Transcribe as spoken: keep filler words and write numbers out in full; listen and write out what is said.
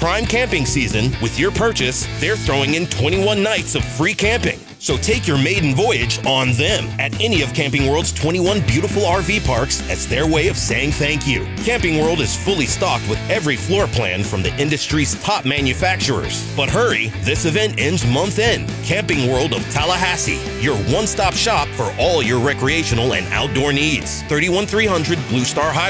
prime camping season, with your purchase, they're throwing in twenty-one nights of free camping. So take your maiden voyage on them at any of Camping World's twenty-one beautiful R V parks as their way of saying thank you. Camping World is fully stocked with every floor plan from the industry's top manufacturers. But hurry, this event ends month end. Camping World of Tallahassee, your one-stop shop for all your recreational and outdoor needs. thirty-one three hundred Blue Star Highway.